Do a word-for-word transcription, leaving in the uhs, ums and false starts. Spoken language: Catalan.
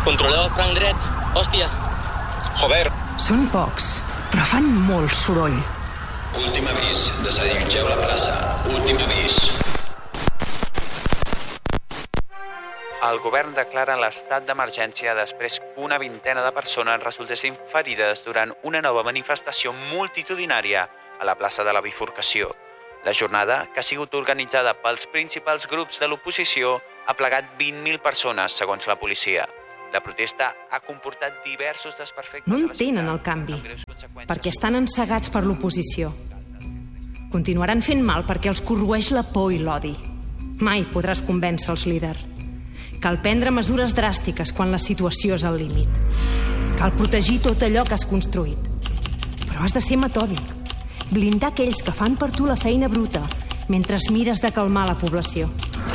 Controleu el franc dret. Hòstia. Joder. Són pocs, però fan molt soroll. Últim avís. Desallotgeu la plaça. Últim avís. El govern declara l'estat d'emergència després que una vintena de persones resultessin ferides durant una nova manifestació multitudinària a la plaça de la Bifurcació. La jornada, que ha sigut organitzada pels principals grups de l'oposició, ha plegat vint mil persones, segons la policia. La protesta ha comportat diversos desperfectes... No entenen el canvi, perquè estan encegats per l'oposició. Continuaran fent mal perquè els corroeix la por i l'odi. Mai podràs convèncer els líders. Cal prendre mesures dràstiques quan la situació és al límit. Cal protegir tot allò que has construït. Però has de ser metòdic. Blindar aquells que fan per tu la feina bruta mentre mires de calmar la població.